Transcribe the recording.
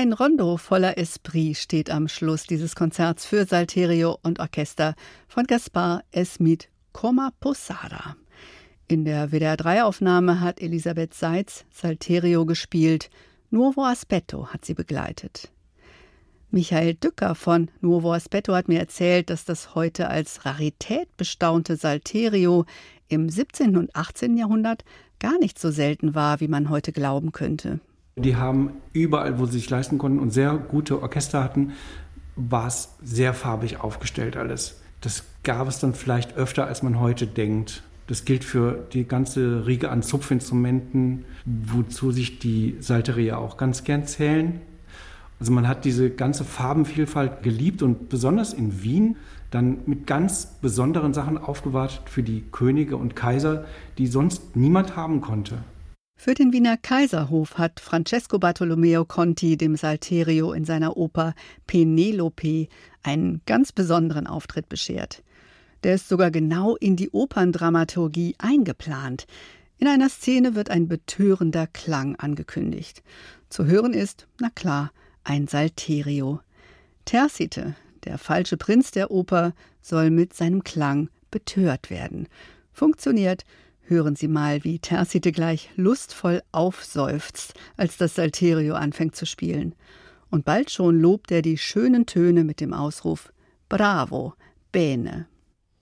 Ein Rondo voller Esprit steht am Schluss dieses Konzerts für Salterio und Orchester von Gaspar Esmith Comaposada. In der WDR-3-Aufnahme hat Elisabeth Seitz Salterio gespielt. Nuovo Aspetto hat sie begleitet. Michael Dücker von Nuovo Aspetto hat mir erzählt, dass das heute als Rarität bestaunte Salterio im 17. und 18. Jahrhundert gar nicht so selten war, wie man heute glauben könnte. Die haben überall, wo sie sich leisten konnten und sehr gute Orchester hatten, war es sehr farbig aufgestellt alles. Das gab es dann vielleicht öfter, als man heute denkt. Das gilt für die ganze Riege an Zupfinstrumenten, wozu sich die Salterier auch ganz gern zählen. Also man hat diese ganze Farbenvielfalt geliebt und besonders in Wien dann mit ganz besonderen Sachen aufgewartet für die Könige und Kaiser, die sonst niemand haben konnte. Für den Wiener Kaiserhof hat Francesco Bartolomeo Conti dem Salterio in seiner Oper Penelope einen ganz besonderen Auftritt beschert. Der ist sogar genau in die Operndramaturgie eingeplant. In einer Szene wird ein betörender Klang angekündigt. Zu hören ist, na klar, ein Salterio. Terzite, der falsche Prinz der Oper, soll mit seinem Klang betört werden. Funktioniert. Hören Sie mal, wie Terzite gleich lustvoll aufseufzt, als das Salterio anfängt zu spielen. Und bald schon lobt er die schönen Töne mit dem Ausruf Bravo, bene.